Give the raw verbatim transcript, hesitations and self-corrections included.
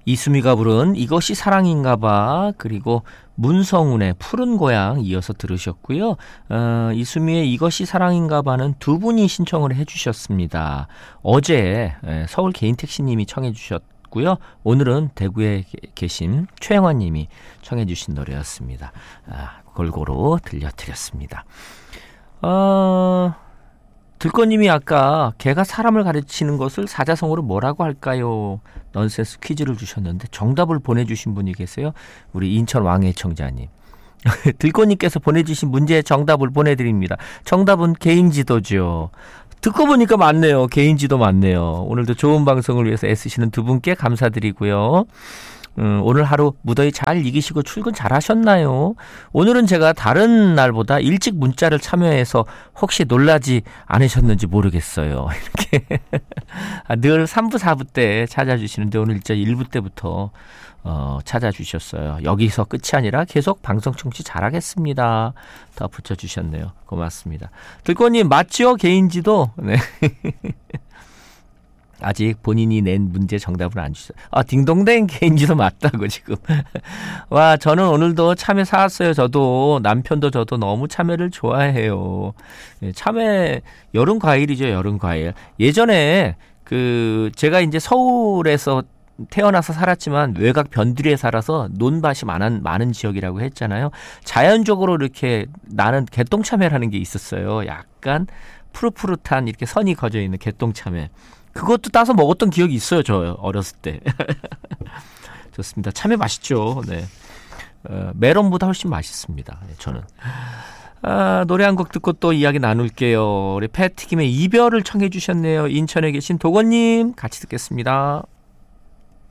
이수미가 부른 이것이 사랑인가봐, 그리고 문성운의 푸른 고향 이어서 들으셨고요. 어, 이수미의 이것이 사랑인가봐는 두 분이 신청을 해주셨습니다. 어제 서울 개인택시님이 청해 주셨고요. 오늘은 대구에 계신 최영환님이 청해 주신 노래였습니다. 아, 골고루 들려드렸습니다. 어... 들꽃님이 아까 개가 사람을 가르치는 것을 사자성어로 뭐라고 할까요? 넌센스 퀴즈를 주셨는데 정답을 보내주신 분이 계세요. 우리 인천 왕애청자님. 들꽃님께서 보내주신 문제의 정답을 보내드립니다. 정답은 개인지도죠. 듣고 보니까 맞네요. 개인지도 맞네요. 오늘도 좋은 방송을 위해서 애쓰시는 두 분께 감사드리고요. 음, 오늘 하루 무더위 잘 이기시고 출근 잘 하셨나요? 오늘은 제가 다른 날보다 일찍 문자를 참여해서 혹시 놀라지 않으셨는지 모르겠어요. 이렇게 늘 삼 부, 사 부 때 찾아주시는데 오늘 진짜 일 부 때부터 어, 찾아주셨어요. 여기서 끝이 아니라 계속 방송 청취 잘하겠습니다. 더 붙여주셨네요. 고맙습니다. 들꽃님 맞죠? 개인지도? 네. 아직 본인이 낸 문제 정답을 안 주셨어요. 아, 딩동댕 개인지도 맞다고 지금. 와, 저는 오늘도 참외 사왔어요. 저도 남편도 저도 너무 참외를 좋아해요. 참외 여름 과일이죠. 여름 과일. 예전에 그 제가 이제 서울에서 태어나서 살았지만 외곽 변두리에 살아서 논밭이 많은, 많은 지역이라고 했잖아요. 자연적으로 이렇게 나는 개똥참외라는 게 있었어요. 약간 푸릇푸릇한 이렇게 선이 거져 있는 개똥참외. 그것도 따서 먹었던 기억이 있어요. 저 어렸을 때. 좋습니다. 참외 맛있죠. 네. 어, 메론보다 훨씬 맛있습니다. 네, 저는. 아, 노래 한 곡 듣고 또 이야기 나눌게요. 우리 패티김의 이별을 청해 주셨네요. 인천에 계신 도건님 같이 듣겠습니다.